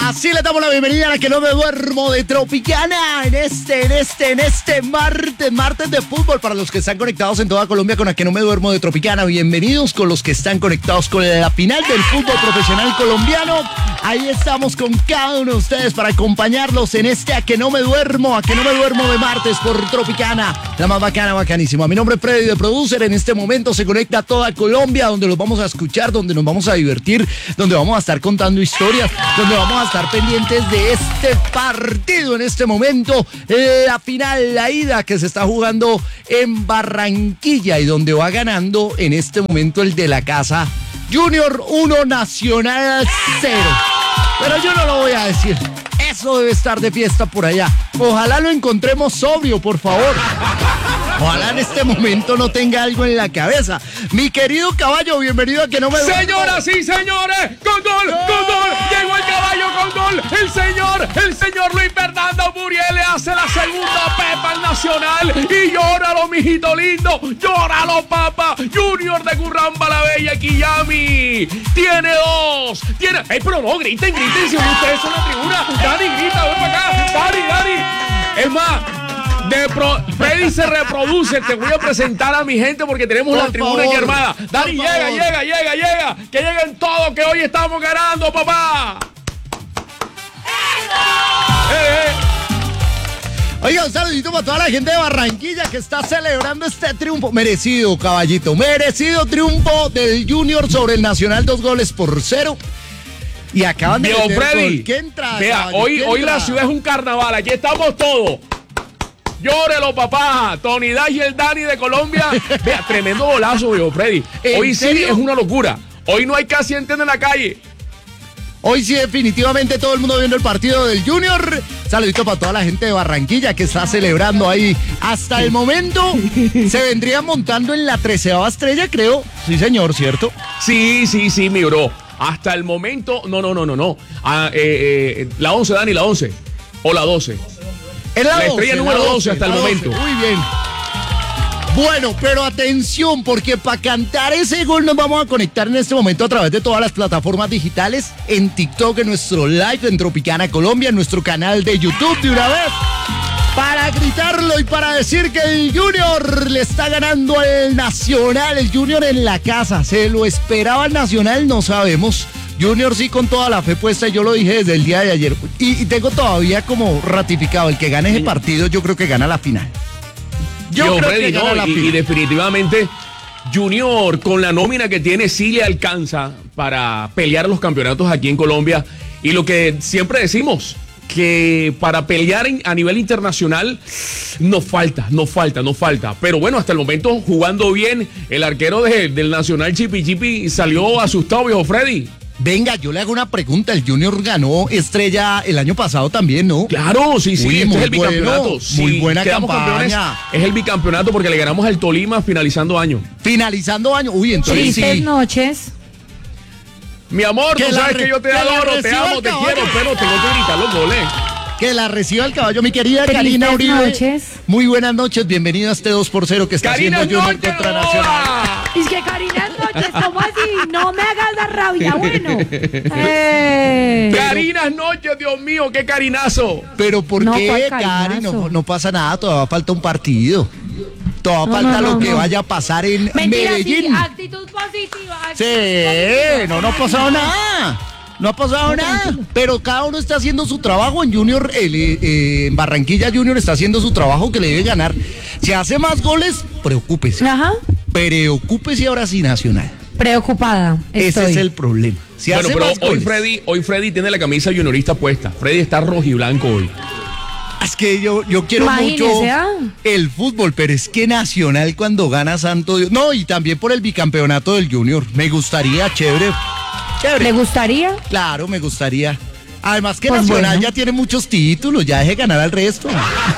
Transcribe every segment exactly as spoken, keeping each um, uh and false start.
Así le damos la bienvenida a la que no me duermo de Tropicana en este, en este, en este martes, martes de fútbol para los que están conectados en toda Colombia con la que no me duermo de Tropicana. Bienvenidos con los que están conectados con la final del fútbol profesional colombiano. Ahí estamos con cada uno de ustedes para acompañarlos en este a que no me duermo, a que no me duermo de martes por Tropicana, la más bacana, bacanísima. Mi nombre es Freddy de Producer. En este momento se conecta a toda Colombia, donde los vamos a escuchar, donde nos vamos a divertir, donde vamos a estar contando historias, donde vamos a estar pendientes de este partido en este momento, la final, la ida que se está jugando en Barranquilla y donde va ganando en este momento el de la casa, Junior uno, Nacional cero. Pero yo no lo voy a decir, eso debe estar de fiesta por allá. Ojalá lo encontremos sobrio, por favor. Ojalá en este momento no tenga algo en la cabeza. Mi querido caballo, bienvenido a que no me duermo. Señoras y señores, con gol, ¡no! con gol, llegó el caballo con gol, el señor, el señor Luis Fernando Muriel le hace la segunda pepa al Nacional y llóralo, mijito lindo, llóralo, papá. Junior de Curramba la Bella, Quillami, tiene dos, tiene, ey, pero no, griten, griten, si ustedes son la tribuna. Dani, grita, ven para acá, Dani, Dani, es más, De pro, Freddy se reproduce. Te voy a presentar a mi gente porque tenemos por la tribuna aquí armada. Dani, llega, favor. llega, llega, llega. Que lleguen todos, que hoy estamos ganando, papá. ¡Eh, eh! Oiga, un saludito para toda la gente de Barranquilla que está celebrando este triunfo. Merecido, caballito. Merecido triunfo del Junior sobre el Nacional, dos goles por cero. Y acaban de meter Freddy, ¿qué entra? Vea, caballo? hoy, ¿Qué hoy entra? la ciudad es un carnaval. Aquí estamos todos. Llórelo, papá. Tony Dash y el Dani de Colombia. Vea, tremendo golazo, viejo Freddy. Hoy sí es una locura. Hoy no hay casi gente en la calle. Hoy sí, definitivamente todo el mundo viendo el partido del Junior. Saludito para toda la gente de Barranquilla que está celebrando ahí. Hasta el momento se vendría montando en la treceava estrella, creo. Sí, señor, ¿cierto? Sí, sí, sí, mi bro. Hasta el momento, no, no, no, no, no. Ah, eh, eh, la once, Dani, la once. O la doce. Es la, la doce, estrella número doce, doce hasta el doce. momento. Muy bien. Bueno, pero atención, porque para cantar ese gol nos vamos a conectar en este momento a través de todas las plataformas digitales, en TikTok, en nuestro live en Tropicana Colombia, en nuestro canal de YouTube de una vez, para gritarlo y para decir que el Junior le está ganando al Nacional, el Junior en la casa. ¿Se lo esperaba el Nacional? No sabemos. Junior sí con toda la fe puesta, yo lo dije desde el día de ayer. Y, y tengo todavía como ratificado, el que gane ese partido yo creo que gana la final. Yo, yo creo Freddy, que gana no, la y, final. y definitivamente Junior con la nómina que tiene sí le alcanza para pelear los campeonatos aquí en Colombia. Y lo que siempre decimos, que para pelear en, a nivel internacional nos falta, nos falta, nos falta. Pero bueno, hasta el momento jugando bien, el arquero de, del Nacional Chipi Chipi salió asustado, viejo Freddy. Venga, yo le hago una pregunta. El Junior ganó estrella el año pasado también, ¿no? Claro, sí, sí. Uy, este muy es el bicampeonato. bueno, Sí, muy buena quedamos campaña. campeones. Es el bicampeonato porque le ganamos al Tolima finalizando año. Finalizando año. Uy, entonces Felices sí. noches. Mi amor, Que tú la sabes re- que yo te que la adoro, te reciba amo, el te caballo. quiero, pero tengo que gritar los goles. Que la reciba el caballo, mi querida Felices Karina Uribe. noches. Muy buenas noches, bienvenida a este dos por cero que está Karina haciendo Junior Noche, contra Nacional. Es que Karina noches, ¿cómo así? No me hagas la rabia, bueno. Eh. Carinas noches, Dios mío, qué carinazo. Pero ¿por No, qué, ¿cuál Cari? No, carinazo? no pasa nada, todavía falta un partido. Todavía No, falta no, lo no, que no. vaya a pasar en Mentira, Medellín. sí, actitud positiva. Actitud Sí, positiva. no, no ha pasado nada. No ha pasado No, nada, tranquilo. pero cada uno está haciendo su trabajo. En Junior, el, eh, en Barranquilla Junior está haciendo su trabajo que le debe ganar. Si hace más goles, preocúpese. Ajá. Preocúpese ahora sí, Nacional. Preocupada. Ese estoy. es el problema. Si Bueno, hace pero más hoy goles. Freddy, hoy Freddy tiene la camisa juniorista puesta. Freddy está rojiblanco hoy. Es que yo, yo quiero Imagínese, mucho ¿ah? el fútbol, pero es que Nacional cuando gana Santo Dios. No, y también por el bicampeonato del Junior. Me gustaría, chévere. Chévere. ¿Le gustaría? Claro, me gustaría. Además que Pues Nacional bueno. ya tiene muchos títulos, ya deje ganar al resto.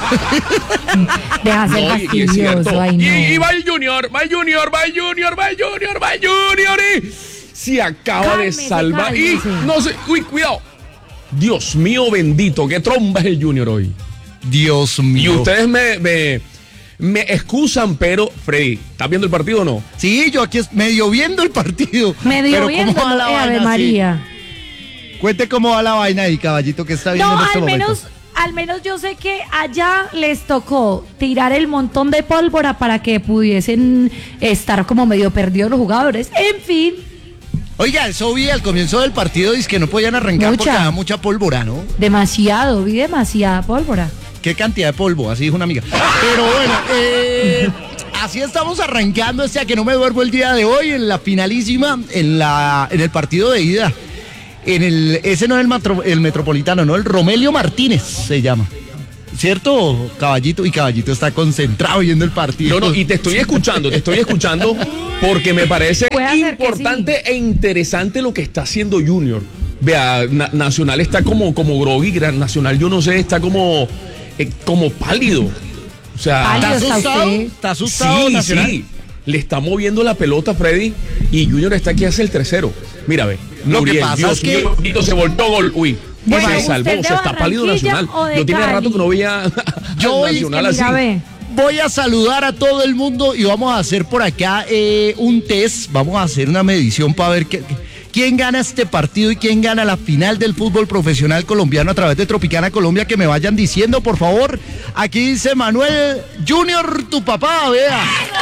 Deja ser No, y- y es cierto. fastidioso. Ay, no. Y, y va el Junior, va el Junior, va el Junior, va el Junior, va el Junior. Y se acaba Cálmese, de salvar. cálmese. Y no sé, uy, cuidado. Dios mío bendito, qué tromba es el Junior hoy. Dios Y mío. ustedes me, me, me excusan, pero Freddy, ¿estás viendo el partido o no? Sí, yo aquí es medio viendo el partido. Medio pero viendo, ¿cómo va la eh, vaina Ave así? María. Cuente cómo va la vaina ahí, caballito, que está viendo No, en este al momento. menos, al menos yo sé que allá les tocó tirar el montón de pólvora para que pudiesen estar como medio perdidos los jugadores. En fin. Oiga, eso vi al comienzo del partido, dice que no podían arrancar Mucha. porque había mucha pólvora, ¿no? Demasiado, vi demasiada pólvora. ¿Qué cantidad de polvo? Así dijo una amiga. Pero bueno, eh, así estamos arrancando este A Que No Me Duermo el día de hoy en la finalísima, en la en el partido de ida. En el, ese no es el, matro, el Metropolitano, no, el Romelio Martínez se llama. ¿Cierto, Caballito? Y Caballito está concentrado viendo el partido. No, no, y te estoy escuchando, te estoy escuchando porque me parece Puede ser que importante e interesante lo que está haciendo Junior. Vea, Na- Nacional está como, como groggy, Gran Nacional, yo no sé, está como, eh, como pálido. O sea, Pálido. ¿Está ¿Está asustado? usted? ¿Está asustado, sí, Nacional? sí. Le está moviendo la pelota Freddy y Junior está aquí hace el tercero. Mira, ve. Lo que Muriel, pasa Dios es que- mío, bendito, se voltó gol. Uy. Bueno, se salvó, ¿usted de se está pálido Barranquilla Nacional. o de Yo tenía Cali? rato que no veía Yo al hoy- Nacional Que así. mira, ve. Voy a saludar a todo el mundo y vamos a hacer por acá eh, un test. Vamos a hacer una medición para ver qué, quién gana este partido y quién gana la final del fútbol profesional colombiano a través de Tropicana Colombia. Que me vayan diciendo, por favor. Aquí dice Manuel Junior, tu papá, vea.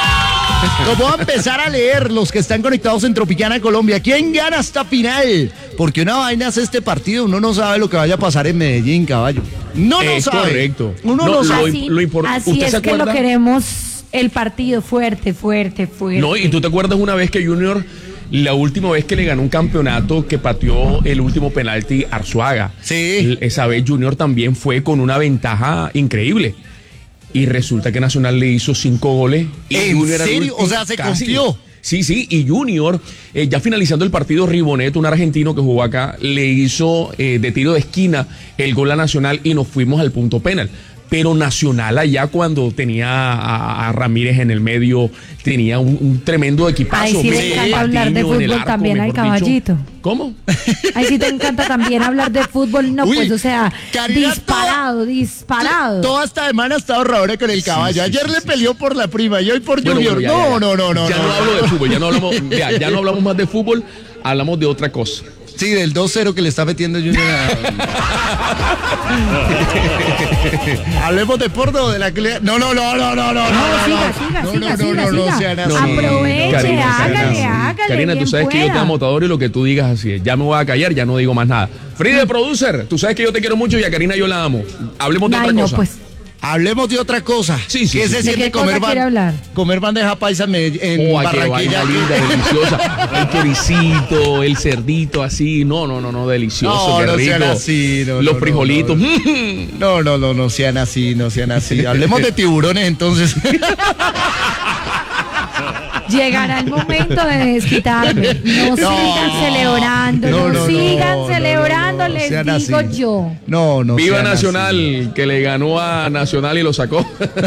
Los voy a empezar a leer, los que están conectados en Tropicana Colombia. ¿Quién gana esta final? Porque una vaina es este partido, uno no sabe lo que vaya a pasar en Medellín, caballo. No lo Es sabe. correcto. Uno No, no, lo sabe. im- lo impor- así ¿usted es se que lo acuerda? queremos el partido fuerte, fuerte, fuerte. No, y tú te acuerdas una vez que Junior, la última vez que le ganó un campeonato, que pateó el último penalti Arzuaga. Sí. L- Esa vez Junior también fue con una ventaja increíble. Y resulta que Nacional le hizo cinco goles. Y ¿En Junior al serio? último- O sea, se casi. confió. Sí, sí, y Junior, eh, ya finalizando el partido, Ribonet, un argentino que jugó acá, le hizo eh, de tiro de esquina el gol a Nacional y nos fuimos al punto penal. Pero Nacional allá cuando tenía a, a Ramírez en el medio, tenía un, un tremendo equipazo. Ay, sí le Messi, encanta hablar de Patiño en el fútbol arco, también al mejor dicho. Caballito. ¿Cómo? Ahí sí te encanta también hablar de fútbol. No, Uy, pues, o sea, Karina, disparado, disparado. Toda esta semana ha estado ahora con el caballo. sí, Ayer sí, le sí. peleó por la prima y hoy por Bueno, Junior. bueno, ya, no, ya, ya. no, no, no, Ya no. no hablo de fútbol, ya no hablamos, ya, ya no hablamos más de fútbol, hablamos de otra cosa. Sí, del dos cero que le está metiendo Junior a... Hablemos de porno o de la... clea- No, no, no, no, no, no, no, No, siga, siga, no, siga, no, siga, no, no, siga. sean así. No, no, no, no. Aproveche, Karina, hágale, Karina, hágale. Karina, tú bien sabes que yo te pueda. amo todo y lo que tú digas así es. Ya me voy a callar, ya no digo más nada. Frida, producer, tú sabes que yo te quiero mucho y a Karina yo la amo. Hablemos de Ay, otra no, cosa. pues. Hablemos de otra cosa. Sí, sí, ¿Qué sí. se ¿De siente qué cosa comer, quiere ban- hablar? comer bandeja paisa en, Medell- en Oh, ay, qué Barranquilla? vaina linda, deliciosa. El choricito, el cerdito así. No, no, no, no, delicioso, No, qué no rico. sean así, no, Los no, frijolitos. no, No, no, no, no sean así, no sean así. Hablemos de tiburones entonces. Llegará el momento de desquitarme. No, sigan celebrando, no, no, no, sigan no, celebrando, no, no, les sean digo así. yo. No, no Viva sean Nacional, así. que le ganó a Nacional y lo sacó.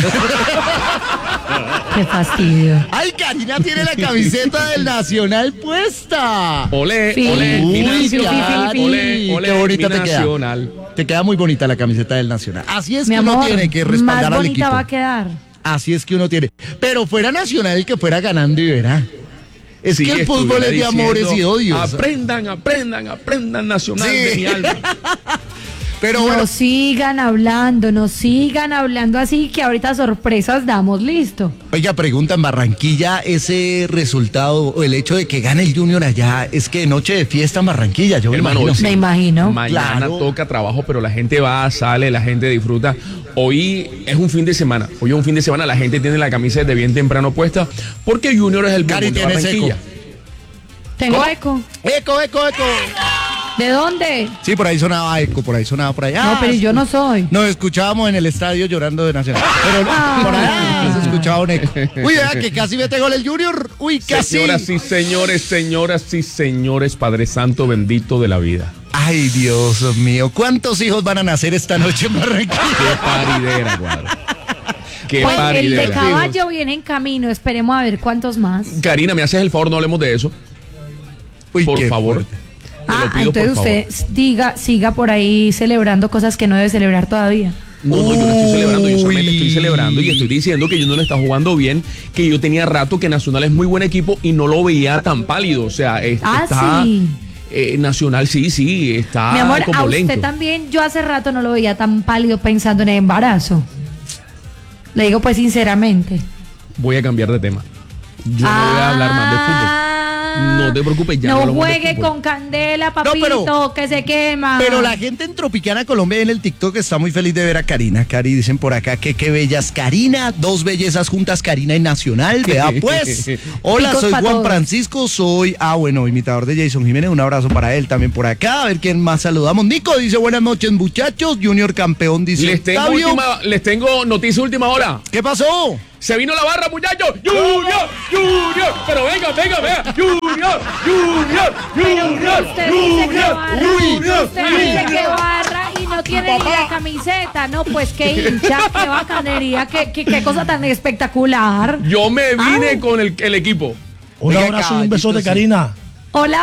Qué fastidio. Ay, Karina tiene la camiseta del Nacional puesta. Olé, Sí. olé, mi Uy, nacional, Cari, olé, olé, qué bonita mi te queda. nacional. Te queda muy bonita la camiseta del Nacional. Así es Mi que uno amor, tiene que más respaldar al bonita equipo. va a quedar. Así es que uno tiene. Pero fuera Nacional el que fuera ganando y verá. Es Sí, que el fútbol es de estuviera amores y diciendo, odios. Aprendan, aprendan, aprendan Nacional Sí. de mi alma. Pero bueno, No sigan hablando, no sigan hablando así que ahorita sorpresas damos, listo. oiga, pregunta en Barranquilla, ese resultado o el hecho de que gane el Junior allá, es que noche de fiesta en Barranquilla, yo me Hermano, imagino. sí. Me imagino. Mañana Claro. toca trabajo, pero la gente va, sale, la gente disfruta. Hoy es un fin de semana. Hoy es un fin de semana, la gente tiene la camisa desde bien temprano puesta porque Junior es el Cari, bombón de tienes Barranquilla. eco. Tengo ¿Cómo? eco. Eco, eco, eco. ¿De dónde? Sí, por ahí sonaba eco, por ahí sonaba por allá. No, pero yo no soy. Nos escuchábamos en el estadio llorando de Nacional. Pero no, Ah. por allá se escuchaba un eco. Uy, vea que casi mete gol el Junior. Uy, casi. Señoras y señores, señoras y señores, Padre Santo bendito de la vida. Ay, Dios mío. ¿Cuántos hijos van a nacer esta noche en Barranquilla? Qué paridera, cuadro. Qué Pues el de paridera. caballo viene en camino, esperemos a ver cuántos más. Karina, ¿me haces el favor? No hablemos de eso. Uy, Por qué favor. fuerte. Te lo Ah, pido, entonces por usted favor. diga, siga por ahí celebrando cosas que no debe celebrar todavía. No, no, yo no estoy celebrando, yo solamente Uy. estoy celebrando y estoy diciendo que Junior está jugando bien, que yo tenía rato que Nacional es muy buen equipo y no lo veía tan pálido, o sea, es- Ah, está, sí. eh, Nacional sí, sí, está Mi amor, como a usted lento. también, yo hace rato no lo veía tan pálido pensando en el embarazo. Le digo pues sinceramente. Voy a cambiar de tema. Yo no voy a hablar más de fútbol. No te preocupes, ya no No hablamos de juegue fútbol. con candela, papito, No, pero- que se quema. Pero la gente en Tropicana Colombia en el TikTok está muy feliz de ver a Karina. Cari, dicen por acá que qué bellas Karina, dos bellezas juntas, Karina y Nacional, vea pues. Hola, Picos soy pa' Juan todos. Francisco, soy, ah bueno, imitador de Jason Jiménez, un abrazo para él también por acá, a ver quién más saludamos. Nico dice buenas noches muchachos, Junior campeón dice Les tengo, Octavio. última, les tengo noticia última hora. ¿Qué pasó? Se vino la barra, muchachos. Junior, Junior. Pero venga, venga, venga. Junior, Junior, Junior, Usted dice que Junior, barra, Junior. usted dice que barra y no tiene ni la camiseta, no, pues qué hincha, qué bacanería, qué, qué, qué cosa tan espectacular. Yo me vine Ay. con el, el equipo. Un Oiga, abrazo y un beso de caballito, Karina. Hola,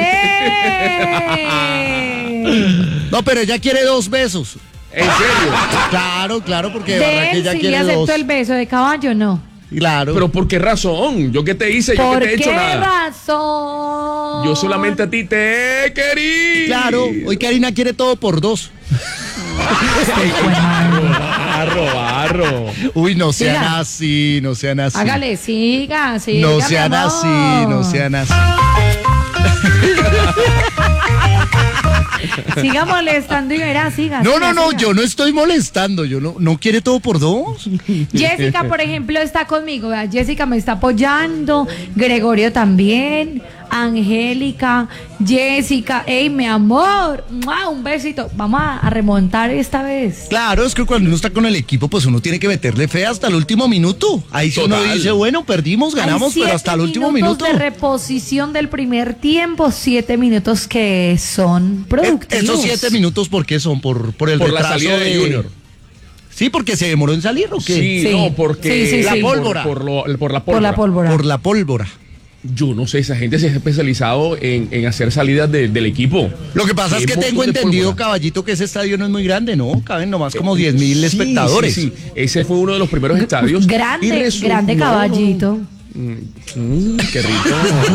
bebé. No, pero ella quiere dos besos. En serio. Claro, claro, porque De él Barranquilla sí le quiere aceptó dos. el beso, de caballo no. Claro. Pero ¿por qué razón? ¿Yo qué te hice? ¿Yo ¿Por qué te he hecho qué nada? razón? Yo solamente a ti te querí. Claro, hoy Karina quiere todo por dos. Barro, barro. Uy, no sean Siga. así, no sean así. Hágale, siga, siga. No mi sean amor. así, no sean así. Siga molestando y verá, siga. No, siga, no, no, siga. yo no estoy molestando, yo no, no quiere todo por dos. Jessica, por ejemplo, está conmigo. Vea, Jessica me está apoyando. Gregorio también. Angélica, Jessica. Ey, mi amor. ¡Mua! Un besito. Vamos a, a remontar esta vez. Claro, es que cuando uno está con el equipo, pues uno tiene que meterle fe hasta el último minuto. Ahí sí uno Total. dice, bueno, perdimos, ganamos, Hay pero hasta el siete último minutos minuto. de reposición del primer tiempo. Siete minutos que son Eh, productivos. Esos siete minutos, ¿por qué son? Por, por el Por la retraso salida de Junior. Sí, porque se demoró en salir, ¿o qué? Sí, Sí. no, porque Sí, sí, La sí. por- pólvora. Por, lo- por la Por pólvora. la pólvora. Por la pólvora. Yo no sé, esa gente se ha especializado en, en hacer salidas de- del equipo. Lo que pasa Qué es que montón tengo de entendido, pólvora. Caballito, que ese estadio no es muy grande, ¿no? Caben nomás como diez mil Sí, espectadores. Sí, sí. Ese fue uno de los primeros estadios. Y Grande, resu- grande no, caballito. Mm, qué rico.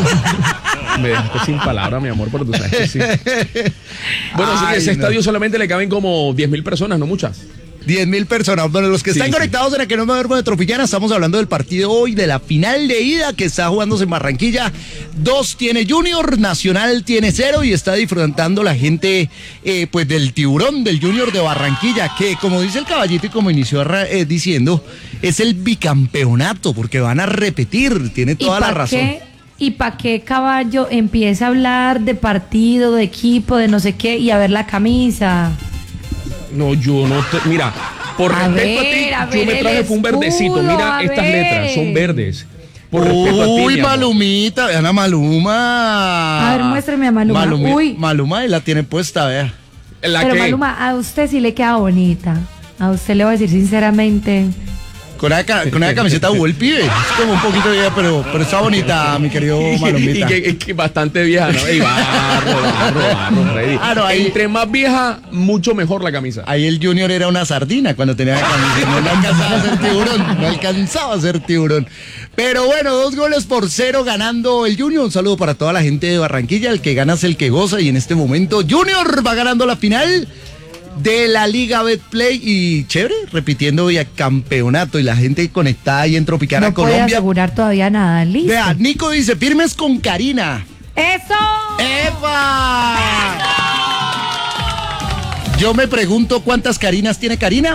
Me dejaste sin palabras, mi amor, pero tú sabes que sí. Bueno, sí, Ay, ese no. estadio solamente le caben como diez mil personas, no muchas. diez mil personas. Bueno, los que Sí, están sí. conectados en la que no me duermo de Tropicana, estamos hablando del partido hoy, de la final de ida que está jugándose en Barranquilla. Dos tiene Junior, Nacional tiene cero y está disfrutando la gente eh, pues del tiburón del Junior de Barranquilla, que como dice el Caballito y como inició eh, diciendo, es el bicampeonato, porque van a repetir, tiene toda ¿Y la pa' razón. qué? ¿Y para qué Caballo empieza a hablar de partido, de equipo, de no sé qué y a ver la camisa? No, yo no te. Mira, por A respeto ver, a a ti, yo ver me traje el fue un verdecito. escudo, Mira a estas ver. letras, son verdes. Por respeto a ti. Uy, mi amor. Malumita, vean a Maluma. A ver, muéstrame a Maluma. Malumi- Uy. Maluma ahí la tiene puesta, vea. La Pero que- Maluma, a usted sí le queda bonita. A usted le voy a decir sinceramente. Con esa, ca- con esa camiseta jugó el pibe. Es como un poquito vieja, pero, pero está bonita, mi querido Y Malumita. que, y que bastante vieja, ¿no? Ey, barro, barro, barro, Freddy. Ah, no, ahí- Entre más vieja, mucho mejor la camisa. Ahí el Junior era una sardina cuando tenía la camiseta. No alcanzaba a ser tiburón. No alcanzaba a ser tiburón. Pero bueno, dos goles por cero ganando el Junior. Un saludo para toda la gente de Barranquilla. El que gana es el que goza. Y en este momento Junior va ganando la final de la Liga Betplay y chévere, repitiendo vía campeonato y la gente conectada ahí en Tropicana No puede Colombia. asegurar todavía nada. Listo. Vea, Nico dice, firmes con Karina. ¡Eso! ¡Epa! Yo me pregunto cuántas Karinas tiene Karina.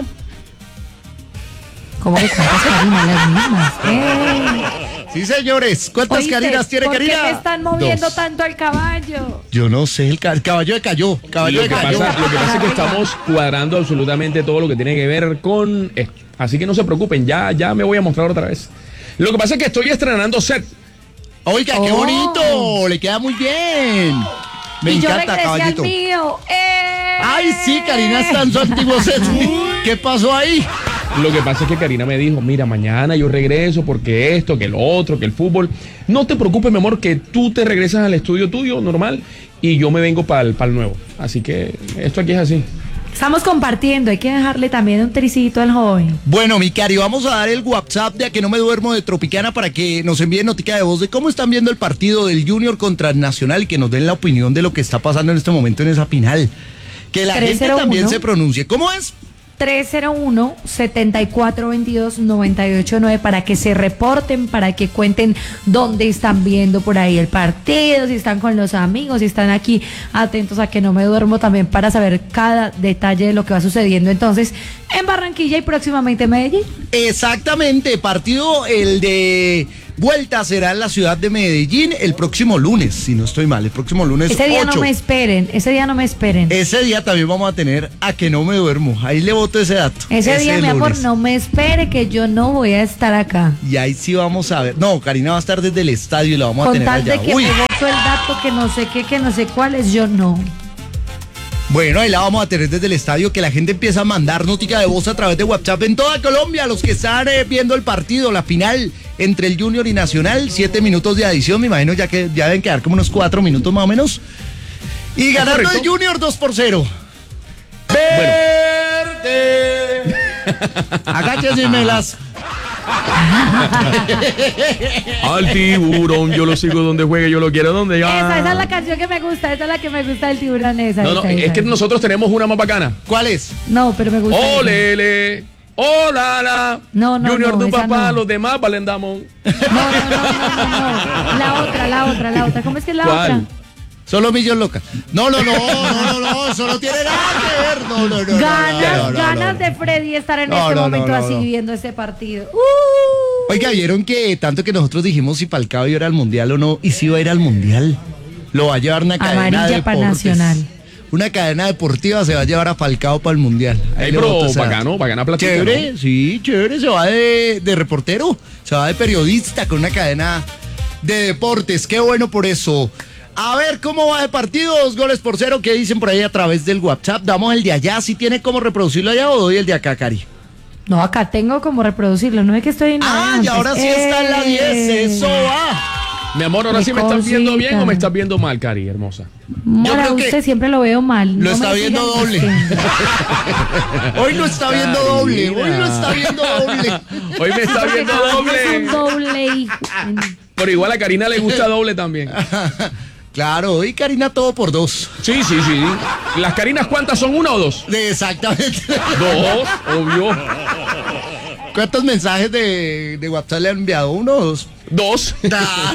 ¿Cómo que cuántas Karinas? Las mismas. ¡Ey! Sí, señores. ¿Cuántas Oíste, Karinas tiene ¿por qué Karina? me están moviendo Dos. tanto al caballo? Yo no sé, el, ca- el caballo de cayó. Caballo Lo de que, cayó. pasa, lo que pasa es que estamos cuadrando absolutamente todo lo que tiene que ver con esto. Así que no se preocupen, ya, ya me voy a mostrar otra vez. Lo que pasa es que estoy estrenando set. Oiga, qué Oh. bonito. Le queda muy bien. Me y yo encanta, regresé caballito. al mío. ¡Eh! Ay, sí, Karina está en su antiguo set. ¿Qué pasó ahí? Lo que pasa es que Karina me dijo, mira, mañana yo regreso porque esto, que lo otro, que el fútbol. No te preocupes, mi amor, que tú te regresas al estudio tuyo, normal, y yo me vengo para el nuevo. Así que esto aquí es así. Estamos compartiendo, hay que dejarle también un tricito al joven. Bueno, mi cari, vamos a dar el WhatsApp de A Que No Me Duermo de Tropicana para que nos envíen notica de voz de cómo están viendo el partido del Junior contra el Nacional y que nos den la opinión de lo que está pasando en este momento en esa final. Que la tres cero uno gente también se pronuncie. ¿Cómo es? tres cero uno, siete cuatro dos dos, nueve ocho nueve para que se reporten, para que cuenten dónde están viendo por ahí el partido, si están con los amigos, si están aquí atentos a Que No Me Duermo también para saber cada detalle de lo que va sucediendo entonces en Barranquilla y próximamente en Medellín. Exactamente, partido el de vuelta será en la ciudad de Medellín el próximo lunes, si no estoy mal, el próximo lunes Ese día ocho. no me esperen, ese día no me esperen. Ese día también vamos a tener A Que No Me Duermo, ahí le boto ese dato. Ese día, mi amor, lunes. no me espere que yo no voy a estar acá. Y ahí sí vamos a ver. No, Karina va a estar desde el estadio y la vamos a Con tener tal allá. de que Uy. me boto el dato que no sé qué, que no sé cuál es, yo no. Bueno, ahí la vamos a tener desde el estadio, que la gente empieza a mandar notica de voz a través de WhatsApp en toda Colombia, los que están eh, viendo el partido, la final entre el Junior y Nacional, siete minutos de adición, me imagino ya que ya deben quedar como unos cuatro minutos más o menos. Y ganando correcto. el Junior dos por cero. ¡Verde! Agáchese y me las... Al tiburón, yo lo sigo donde juegue, yo lo quiero donde ya. Esa, esa es la canción que me gusta, esa es la que me gusta del tiburón, esa. No, no, esa, es esa. que nosotros tenemos una más bacana. ¿Cuál es? No, pero me gusta. esa. Olele, olala. No, no, Junior, no, tu esa papá, no. los demás valendamos. No, no, no, no, no, no. La otra, la otra, la otra. ¿Cómo es que es la ¿Cuál? otra? Solo Millón Loca. No, no, no, no, no, no, eso no tiene nada que ver. No, no, no. Ganas, no, no, no, ganas no. de Freddy estar en No, este no, no, momento no, así no. viendo este partido. Uh. Oiga, ¿vieron que tanto que nosotros dijimos si Falcao iba a ir al Mundial o no? Y si iba a ir al Mundial. Lo va a llevar una cadena de Amarilla para deportes. Nacional. Una cadena deportiva se va a llevar a Falcao para el Mundial. Ey, le pero boto esa bacano, data. bacana platica, Chévere, ¿no? sí, chévere. Se va de, de reportero, se va de periodista con una cadena de deportes. Qué bueno por eso. A ver cómo va de partido, dos goles por cero. ¿Qué dicen por ahí a través del WhatsApp? Damos el de allá. ¿Si tiene cómo reproducirlo allá o doy el de acá, Cari? No, acá tengo como reproducirlo, no es que estoy en la Ah, de y ahora sí antes. está en la diez. Eh. Eso va. Mi amor, ahora Qué sí me estás viendo bien cosita. o me estás viendo mal, Cari, hermosa. Mora, creo que usted siempre lo veo mal. Lo no está me viendo sigan doble. insistiendo. Hoy lo está viendo Karina. doble. Hoy lo está viendo doble. Hoy me está viendo Es un doble. doble hijo. Pero igual a Karina le gusta doble también. Claro, y Karina todo por dos. Sí, sí, sí. ¿Las Karinas cuántas son? ¿Una o dos? Exactamente. Dos, obvio. ¿Cuántos mensajes de, de WhatsApp le han enviado? ¿Uno o dos? Dos. Ah.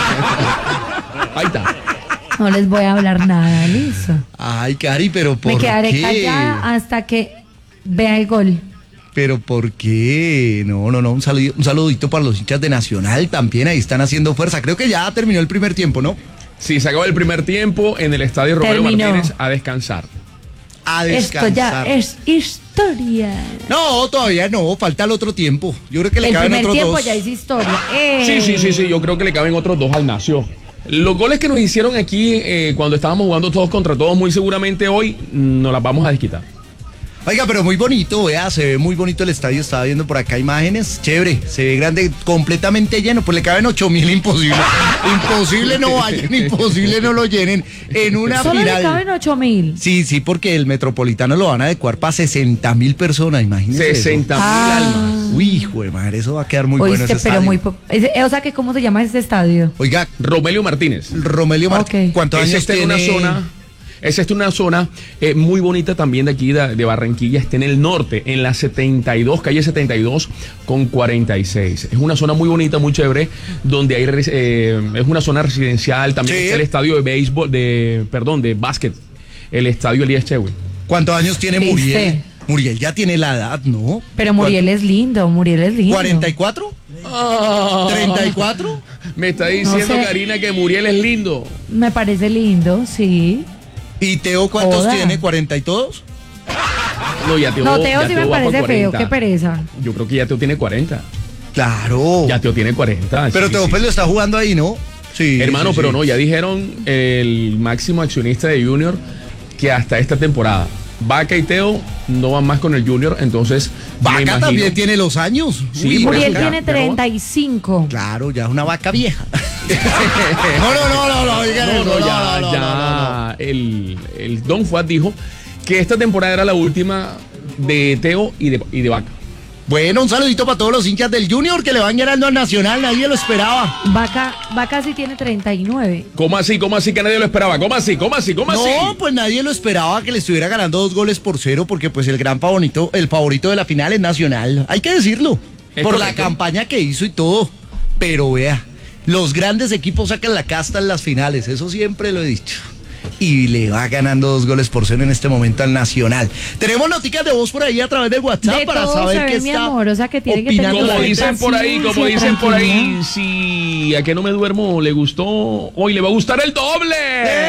Ahí está. No les voy a hablar nada, listo. Ay, Cari, pero ¿por Me quedaré qué? callada hasta que vea el gol. Pero ¿por qué? No, no, no, un saludito, un saludito para los hinchas de Nacional también, ahí están haciendo fuerza. Creo que ya terminó el primer tiempo, ¿no? Sí, se acabó el primer tiempo en el estadio Romero Terminó. Martínez a descansar. A Esto descansar. ya es historia. No, todavía no, falta el otro tiempo. Yo creo que le El caben primer otros tiempo dos. ya es historia. Eh. Sí, sí, sí, sí, yo creo que le caben otros dos al Nacio. Los goles que nos hicieron aquí eh, cuando estábamos jugando todos contra todos, muy seguramente hoy mm, nos las vamos a desquitar. Oiga, pero muy bonito, vea, se ve muy bonito el estadio, estaba viendo por acá imágenes, chévere, se ve grande, completamente lleno, pues le caben ocho mil, imposible, imposible no vayan, imposible no lo llenen en una Solo final. le caben ocho mil. Sí, sí, porque el Metropolitano lo van a adecuar para sesenta mil personas, imagínense. eso. sesenta mil Ah. almas. Uy, hijo de madre, eso va a quedar muy bueno Oíste, ese pero estadio. muy po- ese- eh, O sea, que ¿cómo se llama ese estadio? Oiga, Romelio Martínez. Romelio Martínez, Ok. ¿cuántos Ese años está en tiene? una zona. Esa es una zona eh, muy bonita también de aquí de, de Barranquilla, está en el norte, en la setenta y dos, calle setenta y dos con cuarenta y seis. Es una zona muy bonita, muy chévere, donde hay res- eh, es una zona residencial, también Sí. está el estadio de béisbol, de perdón, de básquet, el estadio Elías Chewe. ¿Cuántos años tiene ¿Viste? Muriel? Muriel ya tiene la edad, ¿no? Pero Muriel es lindo, Muriel es lindo. ¿cuarenta y cuatro? ¿treinta y cuatro? Me está diciendo sé. Karina que Muriel es lindo. Me parece lindo, sí. ¿Y Teo cuántos Joda. tiene? ¿cuarenta y todos? No, ya Teo, No, Teo ya sí me va parece por feo, cuarenta. qué pereza. Yo creo que ya Teo tiene cuarenta. Claro. Ya Teo tiene cuarenta. Pero sí, Teo sí. Pérez lo está jugando ahí, ¿no? Sí. Hermano, sí, pero sí. no, ya dijeron el máximo accionista de Junior que hasta esta temporada Vaca y Teo no van más con el Junior, entonces me Vaca imagino- también tiene los años. Sí, Uy, por Muriel eso ya, tiene ya no va. treinta y cinco. Claro, ya es una vaca vieja. no, no, no, no, no, digan No, eso, no, ya, no, no, ya no, no, no. El, el Don Fuad dijo que esta temporada era la última de Teo y de, y de Vaca. Bueno, un saludito para todos los hinchas del Junior que le van ganando al Nacional, nadie lo esperaba. Vaca, Vaca sí tiene treinta y nueve. ¿Cómo así? ¿Cómo así que nadie lo esperaba? ¿Cómo así? ¿Cómo así? ¿Cómo así? No, pues nadie lo esperaba que le estuviera ganando dos goles por cero porque pues el gran favorito, el favorito de la final es Nacional, hay que decirlo, Es por correcto. la campaña que hizo y todo, pero vea, los grandes equipos sacan la casta en las finales, eso siempre lo he dicho. Y le va ganando dos goles por cero en este momento al Nacional. Tenemos noticias de voz por ahí a través del WhatsApp De para todo saber se ve, qué mi está amor, o sea que tiene que opinando tener la Como gente. dicen por ahí, como paciencia, dicen por ahí, tranquilidad. si a que no me duermo le gustó, hoy le va a gustar el doble.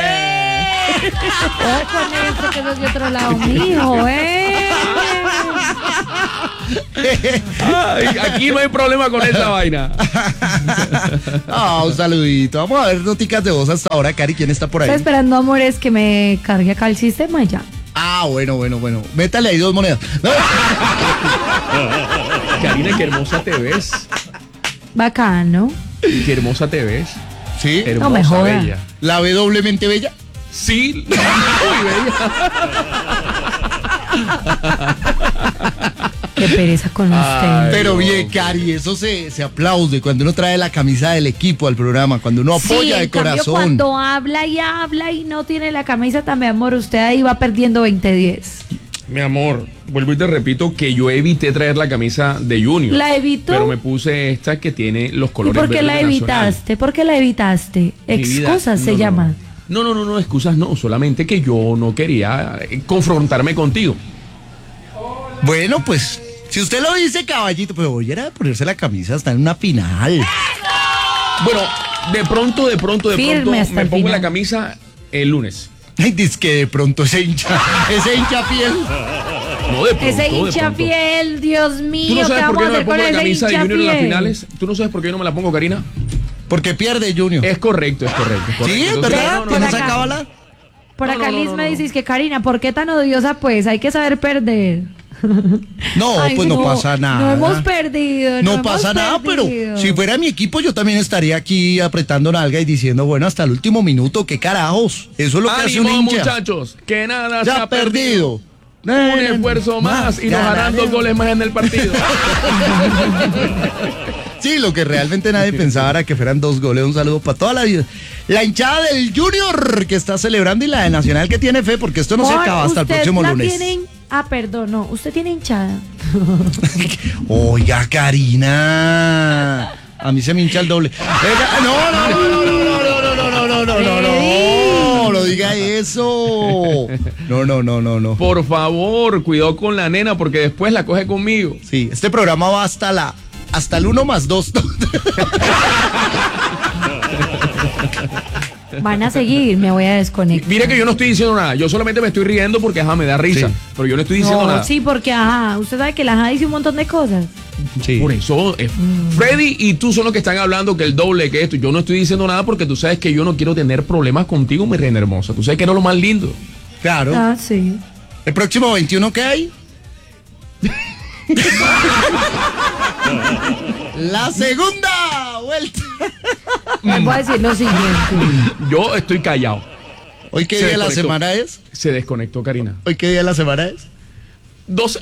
Ojo con esto que es de otro lado, mijo, eh. Ay, aquí no hay problema con esta vaina. Ah, un saludito. Vamos a ver noticias de voz hasta ahora, Cari. ¿Quién está por ahí? Estoy esperando, amores, que me cargue acá el sistema y ya. Ah, bueno, bueno, bueno. Métale ahí dos monedas. No. Karina, qué hermosa te ves. Bacano. Qué hermosa te ves. Sí, Hermosa, No me joda. bella. la ve doblemente bella. Sí, muy bella. Qué pereza con Ay, usted. Pero no. bien, Cari, eso se, se aplaude cuando uno trae la camisa del equipo al programa, cuando uno Sí, apoya de en cambio, corazón. cuando habla y habla y no tiene la camisa también, amor, usted ahí va perdiendo veinte diez. Mi amor, vuelvo y te repito que yo evité traer la camisa de Junior. ¿La evitó? Pero me puse esta que tiene los ¿Y colores por qué la verdes de Nacional. evitaste? ¿Por qué la evitaste? Mi vida, Excusas no, se no, llama. No, no, no, no, excusas no, solamente que yo no quería eh, confrontarme contigo. Bueno, pues, si usted lo dice, caballito, pero hoy era de ponerse la camisa hasta en una final. Bueno, de pronto, de pronto, de Firme pronto hasta me el pongo final. la camisa el lunes. Ay, dice que de pronto ese hincha, ese hincha fiel. No, de pronto, Ese de hincha pronto. fiel, Dios ¿Tú mío, no ¿qué sabes por vamos qué a no me hacer con pongo la ese camisa de hincha Junior en las fiel? finales? ¿Tú no sabes por qué yo no me la pongo, Karina? Porque pierde Junior. Es correcto, es correcto. es correcto. Sí, es Entonces, verdad, no, no, que no, no se acá. acaba la... Por No, acá no, no, Liz no, me no. dices que Karina, ¿por qué tan odiosa? Pues hay que saber perder. No, Ay, pues no, pasa nada. No hemos perdido. No hemos pasa nada, pero perdido. si fuera mi equipo yo también estaría aquí apretando nalga y diciendo, bueno, hasta el último minuto, qué carajos. Eso es lo que hace un ánimo, hincha. muchachos, que nada se Ya ha perdido. perdido. Un esfuerzo más y nos harán dos goles más en el partido. Sí, lo que realmente nadie pensaba era que fueran dos goles. Un saludo para toda la vida. La hinchada del Junior que está celebrando y la de Nacional que tiene fe, porque esto no se Amor, acaba hasta el usted próximo la lunes. tiene hin- Ah, perdón, no. Usted tiene hinchada. Oiga, Karina. A mí se me hincha el doble. Venga, no, no, no, no, no, no, no, no, no, no, no, no, no, no lo diga eso. No, no, no, no, no. Por favor, cuidado con la nena porque después la coge conmigo. Sí, este programa va hasta la hasta el uno más dos. Van a seguir, me voy a desconectar. Mire que yo no estoy diciendo nada, yo solamente me estoy riendo porque ajá, me da risa, Sí. pero yo no estoy diciendo No, nada. sí, porque ajá, usted sabe que la ajá dice un montón de cosas. Sí. Por eso, eh, Freddy y tú son los que están hablando que el doble, que esto. Yo no estoy diciendo nada porque tú sabes que yo no quiero tener problemas contigo, mi reina hermosa. Tú sabes que era lo más lindo. Claro. Ah, sí. El próximo veintiuno, ¿qué hay? La segunda vuelta. Les voy a decir lo siguiente. Yo estoy callado. ¿Hoy qué Se día de la desconectó. semana es? Se desconectó, Karina. ¿Hoy qué día de la semana es? Dos.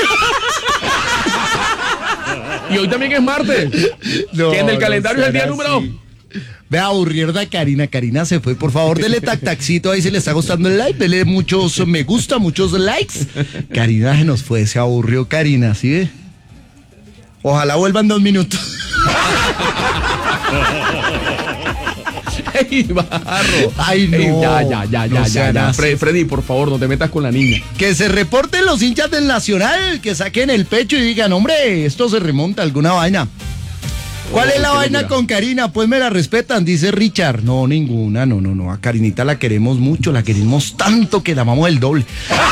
Y hoy también es martes. No, que en el no calendario es el día sean número. así. Ve a aburrir a Karina. Karina se fue. Por favor, dele tac taxito ahí si le está gustando el like. Dele muchos me gusta, muchos likes. Karina se nos fue. Se aburrió Karina, ¿sí ve? Ojalá vuelvan dos minutos. ¡Ey, barro! Ay, no. Ey, ya, ya, ya, No ya, ya, sean ya. así. Fre- Freddy, por favor, no te metas con la niña. Que se reporten los hinchas del Nacional, que saquen el pecho y digan, hombre, esto se remonta a alguna vaina. ¿Cuál Oh, es la qué vaina locura. con Karina? Pues me la respetan, dice Richard. No, ninguna, no, no, no. A Karinita la queremos mucho, la queremos tanto que la amamos el doble.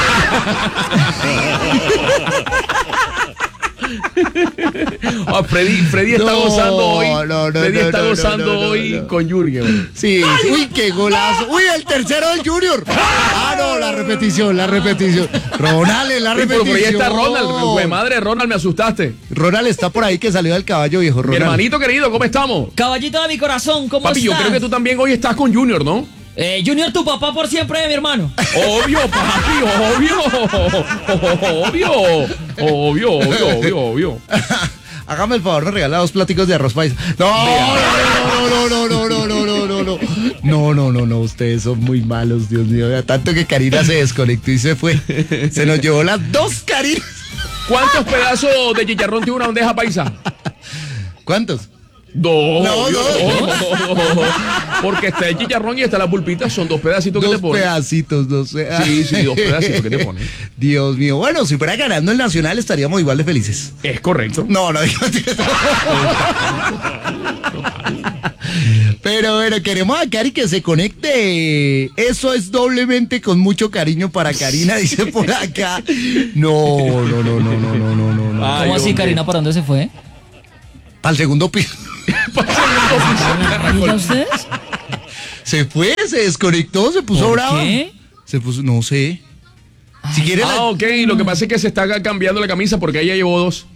Ah, Freddy, Freddy está No, gozando hoy. no, no, Freddy no, está no, no, gozando no, no, hoy no. con Jürgen. Sí, uy, qué golazo. Uy, el tercero del Junior. Ah, no, la repetición, la repetición. Ronald, en la Uy, pero repetición. por ahí está Ronald. Güey, madre, Ronald, me asustaste. Ronald está por ahí que salió del caballo viejo. Mi Ronald. hermanito querido, ¿cómo estamos? Caballito de mi corazón, ¿cómo Papi, yo estás? creo que tú también hoy estás con Junior, ¿no? Eh, Junior, tu papá por siempre, mi hermano. Obvio, papi, obvio. Obvio. Obvio, obvio, obvio, obvio. Hágame el favor de regalar dos pláticos de arroz paisa. No, no, no, no, no, no, no, no, no, no. No, no, no, no, ustedes son muy malos, Dios mío. Tanto que Karina se desconectó y se fue. Se nos llevó las dos Karinas. ¿Cuántos pedazos de chicharrón tiene una bandeja paisa? ¿Cuántos? Dos. No, no. Porque está el chicharrón y está la pulpita, son dos pedacitos que Dos te ponen. pedacitos, dos pedacitos. Sí, sí, dos pedacitos que te ponen. Dios mío. Bueno, si fuera ganando el Nacional estaríamos igual de felices. Es correcto. No, no, digo. Pero bueno, queremos a Cari que se conecte. Eso es doblemente con mucho cariño para Karina, dice por acá. No, no, no, no, no, no, no, no. Ay, ¿Cómo así, hombre. Karina? ¿Para dónde se fue? Para el segundo piso. ¿Y ustedes? Se fue, se desconectó, se puso ¿Por brava. qué? Se puso, no sé. Si quieres. Ah, ok, lo que pasa es que se está cambiando la camisa porque ella llevó dos.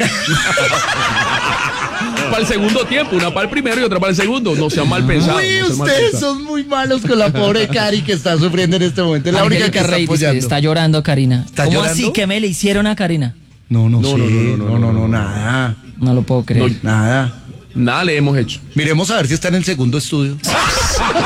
Para el segundo tiempo, una para el primero y otra para el segundo. No sean mal pensados. Uy, no sean mal ustedes pensados. son muy malos con la pobre Cari que está sufriendo en este momento. Es la única que Angélica está Rey dice, apoyando. está llorando, Karina. ¿Está ¿Cómo llorando? así? ¿Qué me le hicieron a Karina? No, no, No, sé. no, No, no, no, no, no, no, no. nada. No lo puedo creer. Nada. Nada le hemos hecho. Miremos a ver si está en el segundo estudio.